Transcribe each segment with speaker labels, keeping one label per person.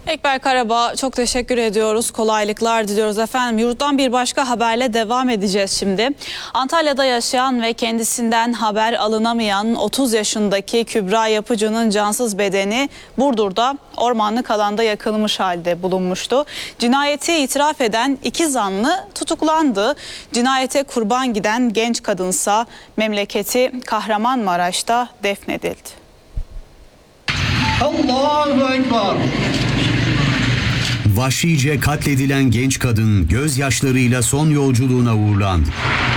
Speaker 1: Ekber Karabağ, çok teşekkür ediyoruz. Kolaylıklar diliyoruz efendim. Yurttan bir başka haberle devam edeceğiz şimdi. Antalya'da yaşayan ve kendisinden haber alınamayan 30 yaşındaki Kübra Yapıcı'nın cansız bedeni Burdur'da ormanlık alanda yakılmış halde bulunmuştu. Cinayeti itiraf eden 2 zanlı tutuklandı. Cinayete kurban giden genç kadınsa memleketi Kahramanmaraş'ta defnedildi.
Speaker 2: Allahu Ekber.
Speaker 3: Vahşice katledilen genç kadın gözyaşlarıyla son yolculuğuna uğurlandı.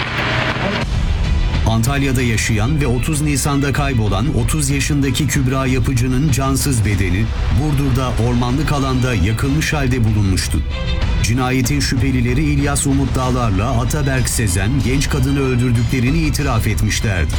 Speaker 3: Antalya'da yaşayan ve 30 Nisan'da kaybolan 30 yaşındaki Kübra Yapıcı'nın cansız bedeni Burdur'da ormanlık alanda yakılmış halde bulunmuştu. Cinayetin şüphelileri İlyas Umut Dağlar'la Ataberk Sezen genç kadını öldürdüklerini itiraf etmişlerdi.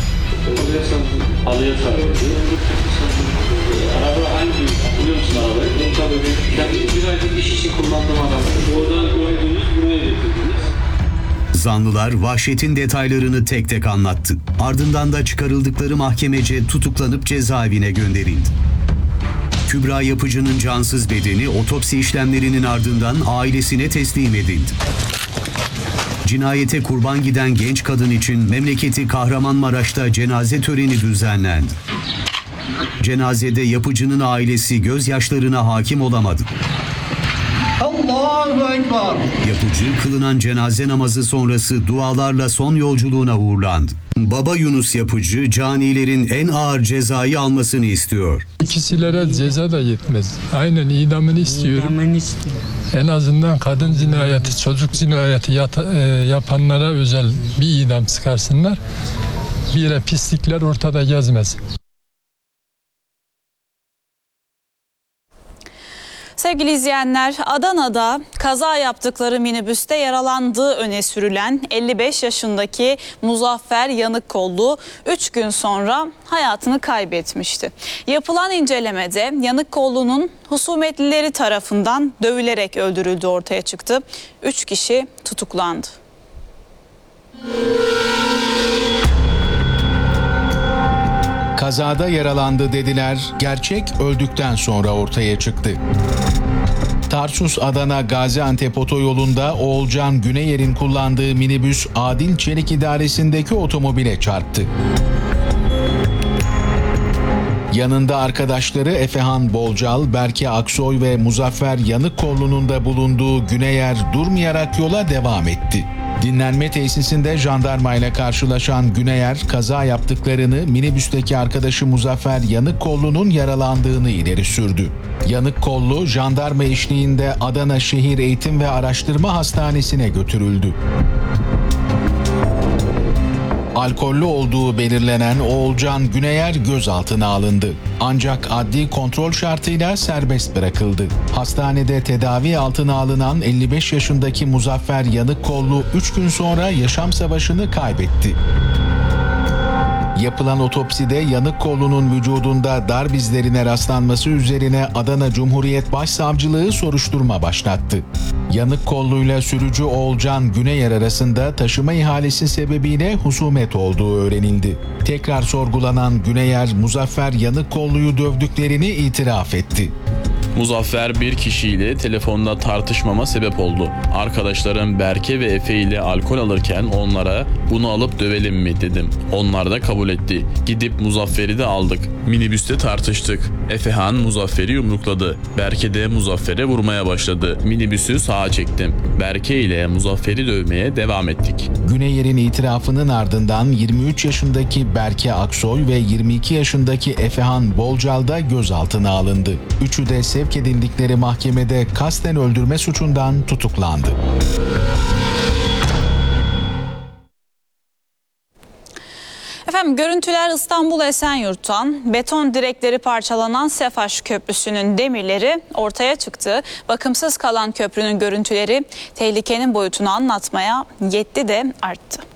Speaker 4: Araba hangi? Hatırlıyor musun arabayı? Tabii ben bir aylık iş için kullandığım araba. Oradan gördüğünüz buraya getirdiniz.
Speaker 3: Zanlılar vahşetin detaylarını tek tek anlattı. Ardından da çıkarıldıkları mahkemece tutuklanıp cezaevine gönderildi. Kübra Yapıcı'nın cansız bedeni otopsi işlemlerinin ardından ailesine teslim edildi. Cinayete kurban giden genç kadın için memleketi Kahramanmaraş'ta cenaze töreni düzenlendi. Cenazede Yapıcı'nın ailesi gözyaşlarına hakim olamadı.
Speaker 2: Allahu Ekber.
Speaker 3: Yapıcı kılınan cenaze namazı sonrası dualarla son yolculuğuna uğurlandı. Baba Yunus Yapıcı canilerin en ağır cezayı almasını istiyor.
Speaker 5: İkilere ceza da yetmez. Aynen idamını istiyorum. En azından kadın cinayeti, çocuk cinayeti yapanlara özel bir idam çıkarsınlar. Bir pislikler ortada gezmez.
Speaker 1: Sevgili izleyenler, Adana'da kaza yaptıkları minibüste yaralandığı öne sürülen 55 yaşındaki Muzaffer Yanıkkollu 3 gün sonra hayatını kaybetmişti. Yapılan incelemede Yanıkkollu'nun husumetlileri tarafından dövülerek öldürüldüğü ortaya çıktı. 3 kişi tutuklandı.
Speaker 6: Kazada yaralandı dediler, gerçek öldükten sonra ortaya çıktı. Tarsus Adana Gaziantep otoyolunda Oğulcan Güneyer'in kullandığı minibüs Adil Çelik idaresindeki otomobile çarptı. Yanında arkadaşları Efehan Bolcal, Berke Aksoy ve Muzaffer Yanıkkollu'nun da bulunduğu Güneyer durmayarak yola devam etti. Dinlenme tesisinde jandarmayla karşılaşan Güneyer, kaza yaptıklarını, minibüsteki arkadaşı Muzaffer Yanıkkollu'nun yaralandığını ileri sürdü. Yanıkkollu, jandarma eşliğinde Adana Şehir Eğitim ve Araştırma Hastanesi'ne götürüldü. Alkollü olduğu belirlenen Oğulcan Güneyer gözaltına alındı. Ancak adli kontrol şartıyla serbest bırakıldı. Hastanede tedavi altına alınan 55 yaşındaki Muzaffer Yanıkkollu 3 gün sonra yaşam savaşını kaybetti. Yapılan otopside Yanıkkollu'nun vücudunda darp izlerine rastlanması üzerine Adana Cumhuriyet Başsavcılığı soruşturma başlattı. Yanıkkollu'yla sürücü Oğulcan Güneyer arasında taşıma ihalesi sebebiyle husumet olduğu öğrenildi. Tekrar sorgulanan Güneyer, Muzaffer Yanıkkollu'yu dövdüklerini itiraf etti.
Speaker 7: Muzaffer bir kişiyle telefonda tartışmama sebep oldu. Arkadaşlarım Berke ve Efe ile alkol alırken onlara bunu alıp dövelim mi dedim. Onlar da kabul etti. Gidip Muzaffer'i de aldık. Minibüste tartıştık. Efehan Muzaffer'i yumrukladı. Berke de Muzaffer'e vurmaya başladı. Minibüsü sağa çektim. Berke ile Muzaffer'i dövmeye devam ettik.
Speaker 6: Güneyer'in itirafının ardından 23 yaşındaki Berke Aksoy ve 22 yaşındaki Efehan Bolcal da gözaltına alındı. Üçü de sevk edildikleri mahkemede kasten öldürme suçundan tutuklandı.
Speaker 1: Efendim, görüntüler İstanbul Esenyurt'tan. Beton direkleri parçalanan Sefaş Köprüsü'nün demirleri ortaya çıktı. Bakımsız kalan köprünün görüntüleri tehlikenin boyutunu anlatmaya yetti de arttı.